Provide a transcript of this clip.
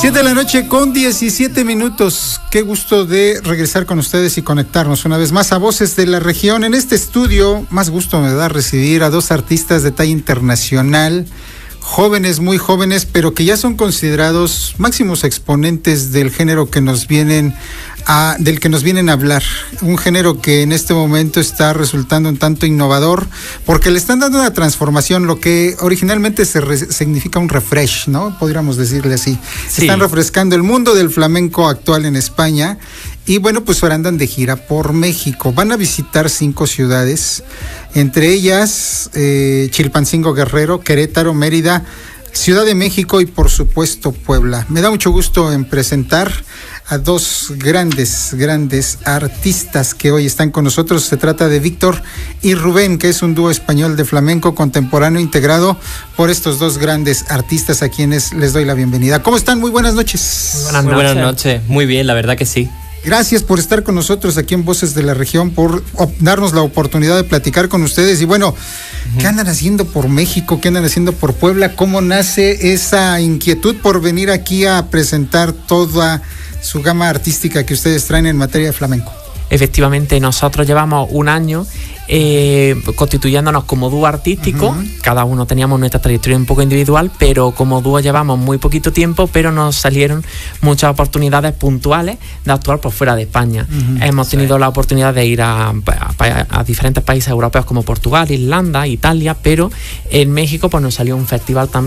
7 de la noche con 17 minutos. Qué gusto de regresar con ustedes y conectarnos una vez más a Voces de la Región. En este estudio, más gusto me da recibir a dos artistas de talla internacional, jóvenes, muy jóvenes, pero que ya son considerados máximos exponentes del género que nos vienen del que nos vienen a hablar. Un género que en este momento está resultando un tanto innovador, porque le están dando una transformación, lo que originalmente significa un refresh, ¿no? Podríamos decirle así. Sí. Están refrescando el mundo del flamenco actual en España. Y bueno, pues ahora andan de gira por México. Van a visitar 5 ciudades, entre ellas Chilpancingo, Guerrero, Querétaro, Mérida, Ciudad de México y por supuesto Puebla. Me da mucho gusto en presentar a dos grandes artistas que hoy están con nosotros. Se trata de Víctor y Rubén, que es un dúo español de flamenco contemporáneo integrado por estos dos grandes artistas a quienes les doy la bienvenida. ¿Cómo están? Muy buenas noches. Muy buenas noches. Muy bien, la verdad que sí. Gracias por estar con nosotros aquí en Voces de la Región, por darnos la oportunidad de platicar con ustedes. Y bueno, ¿qué andan haciendo por México? ¿Qué andan haciendo por Puebla? ¿Cómo nace esa inquietud por venir aquí a presentar toda su gama artística que ustedes traen en materia de flamenco? Efectivamente, nosotros llevamos un año constituyéndonos como dúo artístico. Cada uno teníamos nuestra trayectoria un poco individual, pero como dúo llevamos muy poquito tiempo, pero nos salieron muchas oportunidades puntuales de actuar por fuera de España. Hemos tenido la oportunidad de ir a diferentes países europeos como Portugal, Irlanda, Italia, pero en México pues nos salió un festival también